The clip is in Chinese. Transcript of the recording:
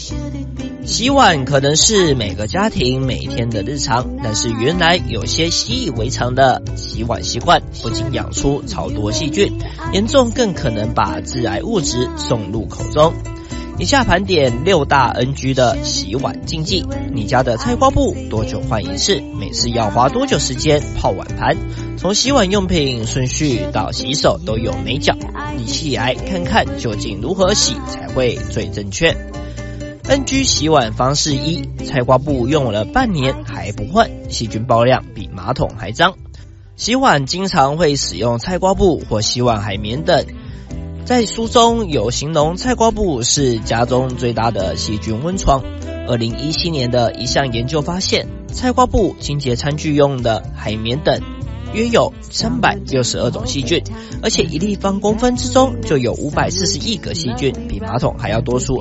洗碗可能是每个家庭每天的日常，但是原来有些习以为常的洗碗习惯，不仅养出超多细菌，严重更可能把致癌物质送入口中。以下盘点6大 NG 的洗碗禁忌。你家的菜瓜布多久换一次？每次要花多久时间泡碗盘？从洗碗用品顺序到洗手都有美角，一起来看看究竟如何洗才会最正确。NG 洗碗方式1：菜瓜布用了半年还不换，细菌爆量比马桶还脏。洗碗经常会使用菜瓜布或洗碗海绵等，在书中有形容菜瓜布是家中最大的细菌温床。2017年的一项研究发现，菜瓜布、清洁餐具用的海绵等约有362种细菌，而且1立方公分之中就有540亿个细菌，比马桶还要多出